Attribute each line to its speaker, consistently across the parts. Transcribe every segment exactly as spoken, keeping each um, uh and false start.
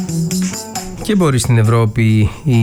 Speaker 1: Και μπορεί στην Ευρώπη οι,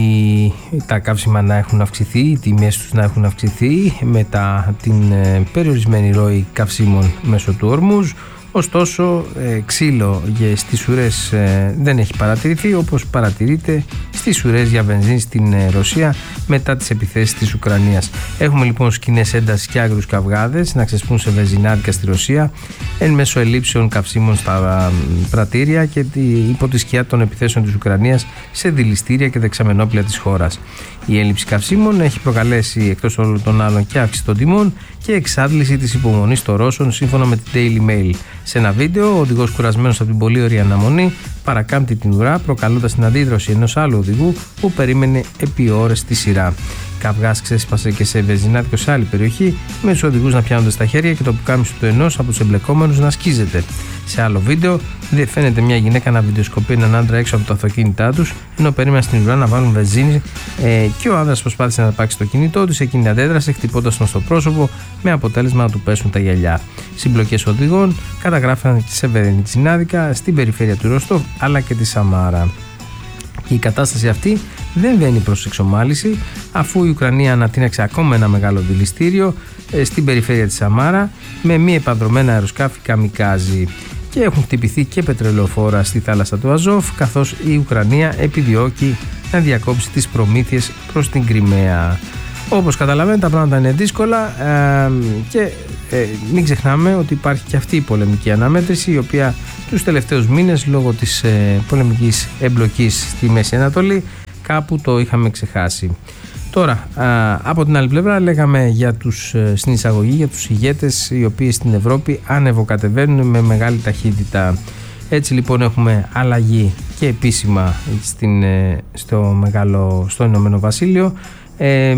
Speaker 1: τα καύσιμα να έχουν αυξηθεί, οι τιμές τους να έχουν αυξηθεί μετά την ε, περιορισμένη ροή καυσίμων μέσω του Ορμούζ. Ωστόσο, ε, ξύλο για στις ουρές ε, δεν έχει παρατηρηθεί, όπως παρατηρείται στις ουρές για βενζίνη στην ε, Ρωσία μετά τις επιθέσεις της Ουκρανίας. Έχουμε λοιπόν σκηνές έντασης και άγριους καυγάδες να ξεσπούν σε βενζινάδικα στη Ρωσία εν μέσω ελλείψεων καυσίμων στα ε, πρατήρια και τη, υπό τη σκιά των επιθέσεων της Ουκρανίας σε δηληστήρια και δεξαμενόπλια της χώρας. Η έλλειψη καυσίμων έχει προκαλέσει εκτός όλων των άλλων και αύξηση των τιμών και εξάντληση της υπομονής των Ρώσων, σύμφωνα με την Daily Mail. Σε ένα βίντεο, ο οδηγός, κουρασμένος από την πολύ ωραία αναμονή, παρακάμπτει την ουρά, προκαλώντας την αντίδραση ενός άλλου οδηγού που περίμενε επί ώρες στη σειρά. Καυγάς ξέσπασε και σε βενζινάδικο σε άλλη περιοχή, με τους οδηγούς να πιάνονται στα χέρια και το πουκάμισο του ενός από τους εμπλεκόμενους να σκίζεται. Σε άλλο βίντεο, φαίνεται μια γυναίκα να βιντεοσκοπεί έναν άντρα έξω από τα αυτοκίνητά τους, ενώ περίμεναν στην ουρά να βάλουν βενζίνη ε, και ο άνδρας προσπάθησε να αρπάξει το κινητό της. Εκείνη αντέδρασε, χτυπώντας τον στο πρόσωπο, με αποτέλεσμα να του πέσουν τα γυαλιά. Συμπλοκές οδηγών καταγράφηκαν σε βενζινάδικα στην περιφέρεια του Ροστόβ αλλά και τη Σαμάρα. Και η κατάσταση αυτή δεν βαίνει προς εξομάλυση, αφού η Ουκρανία ανατείναξε ακόμα ένα μεγάλο δηληστήριο ε, στην περιφέρεια της Σαμάρα με μη επανδρομένα αεροσκάφη καμικάζι. Και έχουν χτυπηθεί και πετρελαιοφόρα στη θάλασσα του Αζόφ, καθώς η Ουκρανία επιδιώκει να διακόψει τις προμήθειες προς την Κριμαία. Όπως καταλαβαίνετε, τα πράγματα είναι δύσκολα ε, και ε, μην ξεχνάμε ότι υπάρχει και αυτή η πολεμική αναμέτρηση, η οποία τους τελευταίους μήνες, λόγω της ε, πολεμικής εμπλοκής στη Μέση Ανατολή, κάπου το είχαμε ξεχάσει. Τώρα, α, από την άλλη πλευρά, λέγαμε για τους, στην εισαγωγή για τους ηγέτες οι οποίοι στην Ευρώπη ανεβοκατεβαίνουν με μεγάλη ταχύτητα. Έτσι λοιπόν έχουμε αλλαγή και επίσημα στην, στο, μεγάλο, στο Ηνωμένο Βασίλειο. Ε,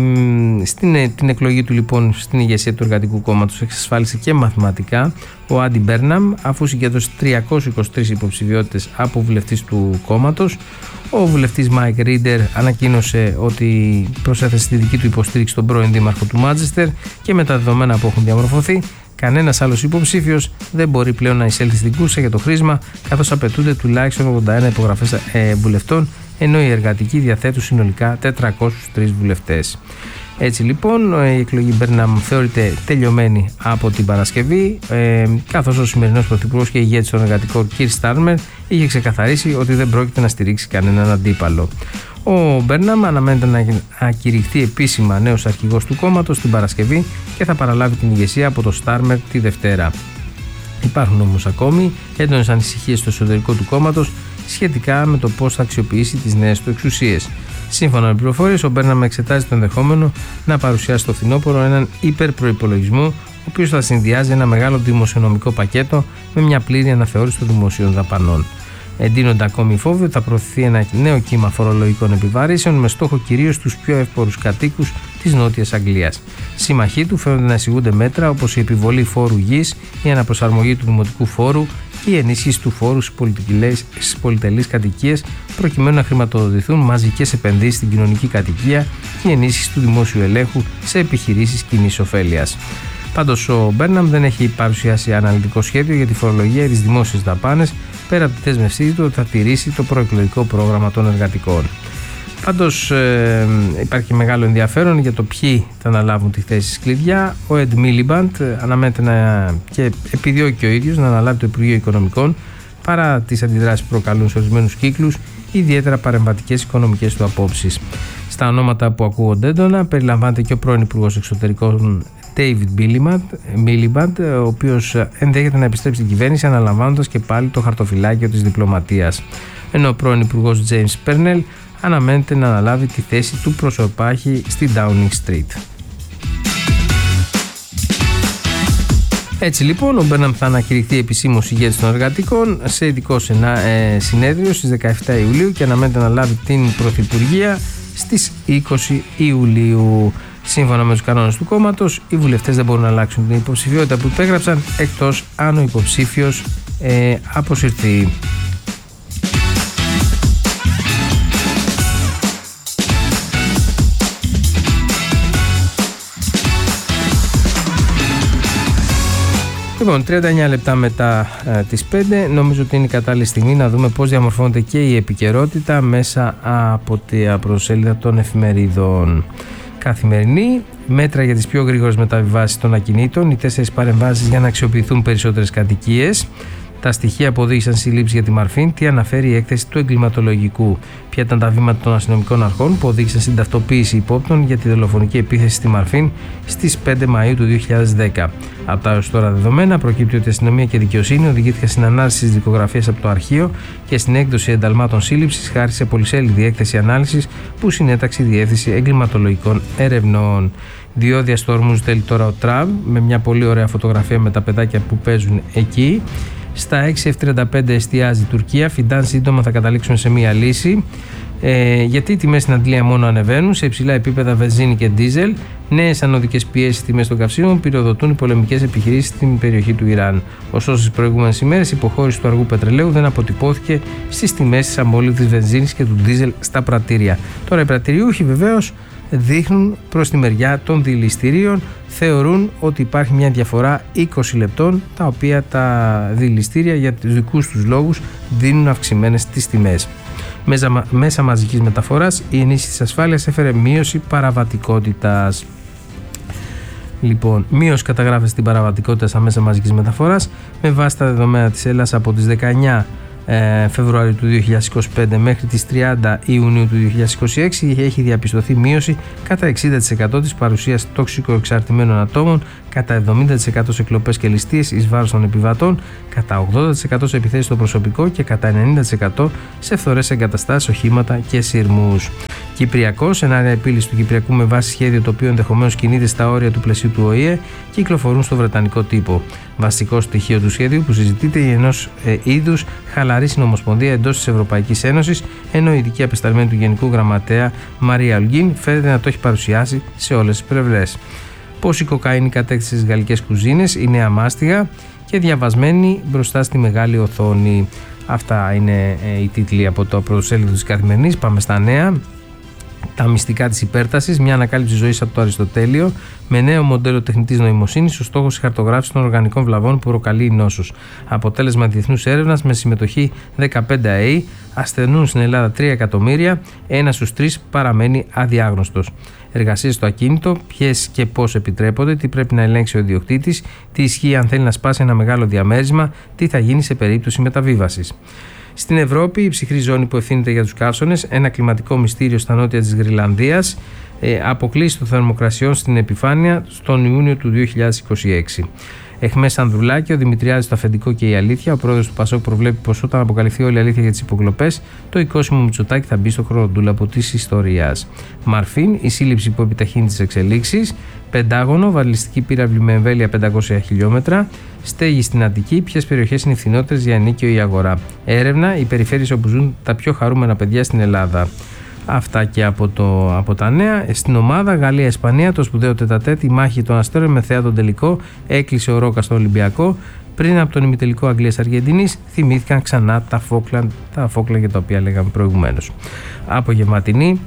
Speaker 1: στην την εκλογή του λοιπόν στην ηγεσία του Εργατικού Κόμματος εξασφάλισε και μαθηματικά ο Άντι Μπέρναμ, αφού συγκέντρωσε τριακόσιες είκοσι τρεις υποψηφιότητες από βουλευτής του κόμματος. Ο βουλευτής Μάικ Ρίντερ ανακοίνωσε ότι προσέθεσε τη δική του υποστήριξη στον πρώην δήμαρχο του Μάντσεστερ και με τα δεδομένα που έχουν διαμορφωθεί, κανένας άλλος υποψήφιος δεν μπορεί πλέον να εισέλθει στην κούρσα για το χρήσμα, καθώς απαιτούνται τουλάχιστον ογδόντα ένα υπογραφές ε, βουλευτών, ενώ οι εργατικοί διαθέτουν συνολικά τετρακόσιους τρεις βουλευτές. Έτσι λοιπόν η εκλογή Μπέρναμ θεωρείται τελειωμένη από την Παρασκευή, ε, καθώς ο σημερινός πρωθυπουργός και ηγέτης των εργατικών Κίρ Στάρμερ είχε ξεκαθαρίσει ότι δεν πρόκειται να στηρίξει κανέναν αντίπαλο. Ο Μπέρναμ αναμένεται να ακηρυχθεί επίσημα νέος αρχηγός του κόμματος την Παρασκευή και θα παραλάβει την ηγεσία από το Στάρμερ τη Δευτέρα. Υπάρχουν όμως ακόμη έντονες ανησυχίες στο εσωτερικό του κόμματος σχετικά με το πώς θα αξιοποιήσει τις νέες του εξουσίες. Σύμφωνα με πληροφορίες, ο Μπέρναμ εξετάζει το ενδεχόμενο να παρουσιάσει στο φθινόπωρο έναν υπερπροϋπολογισμό, ο οποίος θα συνδυάζει ένα μεγάλο δημοσιονομικό πακέτο με μια πλήρη αναθεώρηση των δημοσίων δαπανών. Εντείνονται ακόμη οι φόβοι ότι θα προωθηθεί ένα νέο κύμα φορολογικών επιβαρύσεων με στόχο κυρίως τους πιο εύπορους κατοίκους της Νότιας Αγγλίας. Σύμμαχοί του φαίνονται να εισηγούνται μέτρα όπως η επιβολή φόρου γης, η αναπροσαρμογή του δημοτικού φόρου και η ενίσχυση του φόρου στις πολυτελείς κατοικίες, προκειμένου να χρηματοδοτηθούν μαζικές επενδύσεις στην κοινωνική κατοικία και η ενίσχυση του δημόσιου ελέγχου σε επιχειρήσεις κοινής ωφέλειας. Πάντως, ο Μπέρναμ δεν έχει παρουσιάσει αναλυτικό σχέδιο για τη φορολογία ή τις δημόσιες δαπάνες, πέρα από τη δέσμευσή του ότι θα τηρήσει το προεκλογικό πρόγραμμα των εργατικών. Πάντως, ε, υπάρχει μεγάλο ενδιαφέρον για το ποιοι θα αναλάβουν τη θέση στις κλειδιά. Ο Εντ Μίλιμπαντ αναμένεται να, και επιδιώκει και ο ίδιος να αναλάβει το Υπουργείο Οικονομικών, παρά τις αντιδράσεις που προκαλούν σε ορισμένους κύκλους, ιδιαίτερα παρεμβατικές οικονομικές του απόψεις. Στα ονόματα που ακούγονται έντονα περιλαμβάνεται και ο πρώην Υπουργός Εξωτερικών David Miliband, ο οποίος ενδέχεται να επιστρέψει στην κυβέρνηση αναλαμβάνοντας και πάλι το χαρτοφυλάκιο της διπλωματίας. Ενώ ο πρώην Υπουργός James Pernell αναμένεται να αναλάβει τη θέση του προσωπάρχη στη Downing Street. Έτσι λοιπόν, ο Μπέρναμ θα ανακηρυχθεί επισήμως ηγέτης των εργατικών σε ειδικό συνέδριο στις δεκαεφτά Ιουλίου και αναμένεται να λάβει την πρωθυπουργία στις είκοσι Ιουλίου. Σύμφωνα με τους κανόνες του κόμματος, οι βουλευτές δεν μπορούν να αλλάξουν την υποψηφιότητα που υπέγραψαν, εκτός αν ο υποψήφιος ε, αποσυρθεί. Το Λοιπόν, τριάντα εννιά λεπτά μετά ε, τις πέντε, νομίζω ότι είναι η κατάλληλη στιγμή να δούμε πώς διαμορφώνεται και η επικαιρότητα μέσα από τα πρωτοσέλιδα των εφημερίδων. Καθημερινή, μέτρα για τις πιο γρήγορες μεταβιβάσεις των ακινήτων, οι τέσσερις παρεμβάσεις για να αξιοποιηθούν περισσότερες κατοικίες. Τα στοιχεία που οδήγησαν σύλληψη για τη Μαρφίν, τι αναφέρει η έκθεση του εγκληματολογικού. Ποια ήταν τα βήματα των αστυνομικών αρχών που οδήγησαν στην ταυτοποίηση υπόπτων για τη δολοφονική επίθεση στη Μαρφίν στις πέντε Μαΐου του δύο χιλιάδες δέκα. Από τα έως τώρα δεδομένα προκύπτει ότι η αστυνομία και η δικαιοσύνη οδηγήθηκαν στην ανάρτηση της δικογραφίας από το αρχείο και στην έκδοση ενταλμάτων σύλληψης χάρη σε πολυσέλιδη έκθεση ανάλυσης που συνέταξε η Διεύθυνση Εγκληματολογικών Ερευνών. Διόδια στο Ορμούζ θέλει τώρα ο Τραμπ, με μια πολύ ωραία φωτογραφία με τα παιδάκια που παίζουν εκεί. Στα έξι εφ τριάντα πέντε εστιάζει η Τουρκία. Φιντάν, σύντομα θα καταλήξουν σε μία λύση. Ε, γιατί οι τιμές στην Αντλία μόνο ανεβαίνουν σε υψηλά επίπεδα βενζίνη και ντίζελ. Νέες ανωδικές πιέσεις στις τιμές των καυσίμων πυροδοτούν οι πολεμικές επιχειρήσεις στην περιοχή του Ιράν. Ωστόσο, στις προηγούμενες ημέρες η υποχώρηση του αργού πετρελαίου δεν αποτυπώθηκε στις τιμές της αμόλυβδης βενζίνης και του ντίζελ στα πρατήρια. Τώρα, οι πρατηριούχοι βεβαίως δείχνουν προς τη μεριά των δηληστηρίων, θεωρούν ότι υπάρχει μια διαφορά είκοσι λεπτών, τα οποία τα δηληστήρια για τους δικούς τους λόγους δίνουν αυξημένες τις τιμές. Μέσα, μέσα μαζικής μεταφοράς, η ενίσχυση της ασφάλειας έφερε μείωση παραβατικότητας. Λοιπόν, μείωση καταγράφεται στην παραβατικότητα στα μέσα μαζικής μεταφοράς με βάση τα δεδομένα της Ελλάδας από τις δεκαεννιά Φεβρουαρίου του δύο χιλιάδες είκοσι πέντε μέχρι τις τριάντα Ιουνίου του δύο χιλιάδες είκοσι έξι έχει διαπιστωθεί μείωση κατά εξήντα τοις εκατό της παρουσίας τοξικοεξαρτημένων ατόμων, κατά εβδομήντα τοις εκατό σε κλοπές και ληστείες εις βάρος των επιβατών, κατά ογδόντα τοις εκατό σε επιθέσεις στο προσωπικό και κατά ενενήντα τοις εκατό σε φθορές εγκαταστάσεις, οχήματα και σειρμούς. Κυπριακό, σενάρια επίλυση του Κυπριακού με βάση σχέδιο το οποίο ενδεχομένως κινείται στα όρια του πλαισίου του Ο Η Ε, κυκλοφορούν στο βρετανικό τύπο. Βασικό στοιχείο του σχέδιου που συζητείται είναι ενός ε, είδους χαλαρή συνομοσπονδία εντός της Ευρωπαϊκής Ένωσης, ενώ η ειδική απεσταλμένη του Γενικού Γραμματέα Μαρία Ολγκίν φαίνεται να το έχει παρουσιάσει σε όλες τις πλευρές. Πώς η κοκαίνη κατέκτησε στις γαλλικές κουζίνες, η νέα μάστιγα και διαβασμένη μπροστά στη μεγάλη οθόνη. Αυτά είναι ε, οι τίτλοι από το πρωτοσέλιδο της Καθημερινής. Πάμε στα νέα. Τα μυστικά της υπέρτασης, μια ανακάλυψη ζωής από το Αριστοτέλειο, με νέο μοντέλο τεχνητής νοημοσύνης, ο στόχος η χαρτογράφηση των οργανικών βλαβών που προκαλεί η νόσος. Αποτέλεσμα διεθνούς έρευνας με συμμετοχή δεκαπέντε ΑΕΗ, ασθενούν στην Ελλάδα τρία εκατομμύρια, ένα στους τρεις παραμένει αδιάγνωστος. Εργασίες στο ακίνητο, ποιες και πώς επιτρέπονται, τι πρέπει να ελέγξει ο ιδιοκτήτης, τι ισχύει αν θέλει να σπάσει ένα μεγάλο διαμέρισμα, τι θα γίνει σε περίπτωση μεταβίβασης. Στην Ευρώπη, η ψυχρή ζώνη που ευθύνεται για τους καύσονες, ένα κλιματικό μυστήριο στα νότια της Γρυλανδίας, ε, αποκλείσει των θερμοκρασιών στην επιφάνεια στον Ιούνιο του δύο χιλιάδες είκοσι έξι. Εχμές Ανδρουλάκη, ο Δημητριάδης στο αφεντικό και η αλήθεια. Ο πρόεδρος του Πασόκ προβλέπει πως όταν αποκαλυφθεί όλη η αλήθεια για τις υποκλοπές, το οικόσιμο Μητσοτάκη θα μπει στο χρονοτούλαπο της ιστορίας. Μαρφίν, η σύλληψη που επιταχύνει τις εξελίξεις. Πεντάγωνο, βαλιστική πύραυλη με εμβέλεια πεντακόσια χιλιόμετρα. Στέγη στην Αττική, ποιες περιοχές είναι οι φθηνότερες για ενοίκιο ή αγορά. Έρευνα, οι περιφέρειες όπου ζουν τα πιο χαρούμενα παιδιά στην Ελλάδα. Αυτά και από, το, από τα νέα. Στην ομάδα Γαλλία-Ισπανία, το σπουδαίο τετατέτ, η μάχη των αστέρων με θέα τον τελικό, έκλεισε ο Ρόκα στο Ολυμπιακό. Πριν από τον ημιτελικό Αγγλίας-Αργεντινής, θυμήθηκαν ξανά τα Φόκλαντ, τα Φόκλαντ για τα οποία λέγαμε προηγουμένως. Απογευματινή.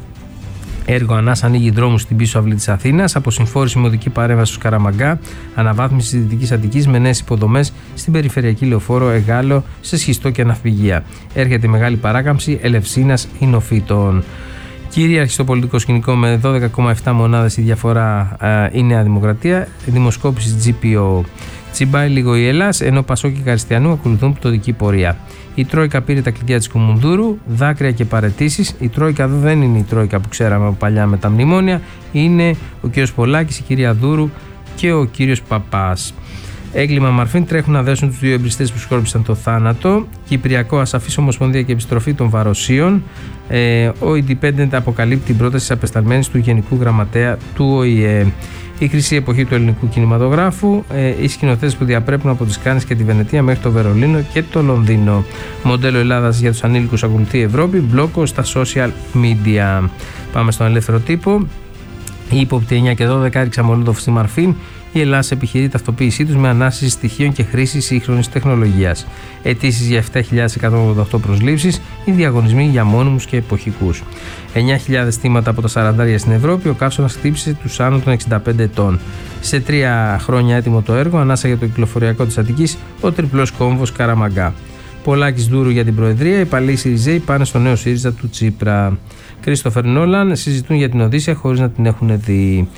Speaker 1: Έργο Ανάς ανοίγει δρόμους στην πίσω αυλή της Αθήνας. Αποσυμφόρηση με οδική παρέμβαση στους Καραμαγκά. Αναβάθμιση της Δυτικής Αττικής με νέες υποδομές στην περιφερειακή λεωφόρο Εγάλο σε σχιστό και ναυπηγεία. Έρχεται η μεγάλη παράκαμψη Ελευσίνας Ινοφύτων. Κυρίαρχη στο πολιτικό σκηνικό με δώδεκα κόμμα επτά μονάδες η διαφορά α, η Νέα Δημοκρατία. Δημοσκόπηση τζι πι ο. Τσιμπάει λίγο η Ελλάς, ενώ Πασόκ και Καριστιανού ακολουθούν πτωτική πορεία. Η Τρόικα πήρε τα κλειδιά της Κουμουνδούρου, δάκρυα και παραιτήσεις. Η Τρόικα εδώ δεν είναι η Τρόικα που ξέραμε από παλιά με τα μνημόνια. Είναι ο κύριος Πολάκης, η κυρία Δούρου και ο κύριος Παπάς. Έγκλημα Μαρφίν, τρέχουν να δέσουν τους δύο εμπριστές που σκόρπισαν το θάνατο. Κυπριακό, ασαφής ομοσπονδία και επιστροφή των βαροσίων. Ε, ο Independent αποκαλύπτει την πρόταση της απεσταλμένης του Γενικού Γραμματέα του Ο Η Ε. Η χρυσή εποχή του ελληνικού κινηματογράφου, ε, οι σκηνοθέτες που διαπρέπουν από τις Κάνες και τη Βενετία μέχρι το Βερολίνο και το Λονδίνο. Μοντέλο Ελλάδας για τους ανήλικους ακολουθεί η Ευρώπη, μπλόκο στα social media. Πάμε στον ελεύθερο τύπο. Οι ύποπτοι εννιά και δώδεκα έριξαν μολότοφ στη Μαρφίν. η Ελλάδα επιχειρεί ταυτοποίησή τους με ανάσυση στοιχείων και χρήση σύγχρονης τεχνολογίας. Αιτήσεις για επτά χιλιάδες εκατόν ογδόντα οκτώ προσλήψεις, οι διαγωνισμοί για μόνιμους και εποχικούς. εννιά χιλιάδες θύματα από τα σαραντάρια στην Ευρώπη, ο καύσωνας χτύπησε τους άνω των εξήντα πέντε ετών. Σε τρία χρόνια έτοιμο το έργο, ανάσα για το κυκλοφοριακό της Αττικής, ο τριπλός κόμβος Καραμαγκά. Πολάκης Δούρου για την Προεδρία, οι παλαιοί Σιριζέοι πάνε στο νέο ΣΥΡΙΖΑ του Τσίπρα. Κρίστοφερ Νόλαν συζητούν για την Οδύσσεια χωρίς να την έχουν δει.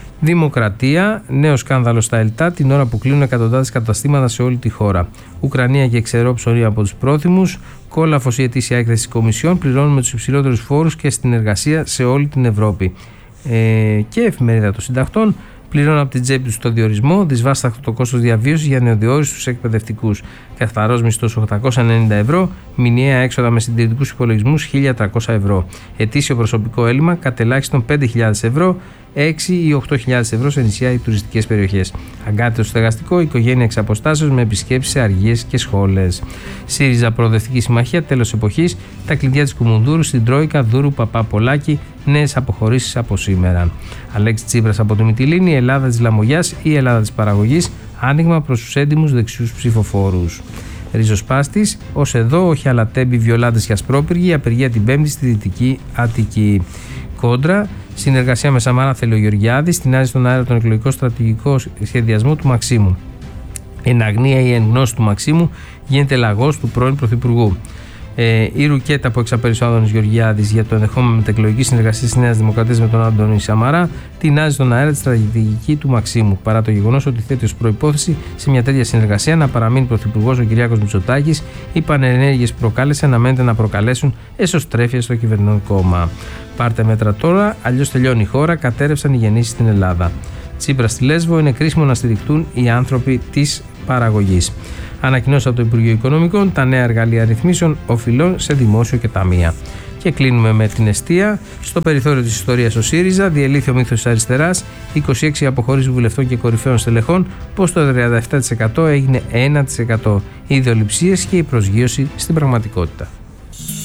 Speaker 1: Δημοκρατία, νέο σκάνδαλο στα ΕΛΤΑ την ώρα που κλείνουν εκατοντάδες καταστήματα σε όλη τη χώρα. Ουκρανία και ξερό ψωμί από τους πρόθυμους. Κόλαφος η ετήσια έκθεση της Κομισιόν. Πληρώνουμε τους υψηλότερους φόρους και στην εργασία σε όλη την Ευρώπη. Ε, και εφημερίδα των συντακτών. Πληρώνουν από την τσέπη του το διορισμό, δυσβάσταχτο το κόστος διαβίωσης για νεοδιόριστους εκπαιδευτικούς. Καθαρός μισθός οκτακόσια ενενήντα ευρώ, μηνιαία έξοδα με συντηρητικούς υπολογισμούς χίλια τριακόσια ευρώ. Ετήσιο προσωπικό έλλειμμα κατελάχιστον πέντε χιλιάδες ευρώ, έξι ή οκτώ χιλιάδες ευρώ σε νησιά ή τουριστικές περιοχές. Αγκάθιτο στεγαστικό, οικογένεια εξ αποστάσεως με επισκέψεις σε αργίες και σχόλες. ΣΥΡΙΖΑ Προοδευτική Συμμαχία, τέλος εποχής, τα κλειδιά της Κουμουνδούρου στην Τρόικα, Δούρου, Παπά-Πολάκη, νέες αποχωρήσεις από σήμερα. Αλέξη Τσίπρας από τη Μυτιλήνη, Ελλάδα της Λαμογιάς ή Ελλάδα της Παραγωγής, άνοιγμα προς τους έντιμους δεξιούς ψηφοφόρους. Ριζοσπάστης, ως εδώ, όχι αλλά τέμπη, Βιολάντες και Ασπρόπυργοι, απεργία την Πέμπτη στη Δυτική Αττική. Κόντρα, συνεργασία με Σαμάρα θέλει ο Γεωργιάδης, τεινάζει στον αέρα τον εκλογικό στρατηγικό σχεδιασμό του Μαξίμου. Εν αγνία ή εν γνώση του Μαξίμου γίνεται λαγός του πρώην Πρωθυπουργού. Ε, η ρουκέτα που εξαπέρυσε ο Άδωνης Γεωργιάδης για το ενδεχόμενο μετεκλογική συνεργασία της Νέας Δημοκρατίας με τον Άντωνη Σαμαρά τεινάζει στον αέρα τη στρατηγική του Μαξίμου, παρά το γεγονός ότι θέτει ως προϋπόθεση σε μια τέτοια συνεργασία να παραμείνει πρωθυπουργός ο Κυριάκος Μητσοτάκης. Οι πανενέργειες που προκάλεσε αναμένεται να προκαλέσουν εσωστρέφεια στο κυβερνών κόμμα. Πάρτε μέτρα τώρα, αλλιώς τελειώνει η χώρα, κατέρευσαν οι γεννήσεις στην Ελλάδα. Τσίπρα στη Λέσβο, είναι κρίσιμο να στηριχτούν οι άνθρωποι της παραγωγής. Ανακοινώσει από το Υπουργείο Οικονομικών τα νέα εργαλεία ρυθμίσεων οφειλών σε δημόσιο και ταμεία. Και κλείνουμε με την εστία. Στο περιθώριο της ιστορίας ο ΣΥΡΙΖΑ διελήθη ο μύθος της αριστεράς, είκοσι έξι αποχωρήσεις βουλευτών και κορυφαίων στελεχών, πως το τριάντα επτά τοις εκατό έγινε ένα τοις εκατό. Οι ιδεολειψίες και η προσγείωση στην πραγματικότητα.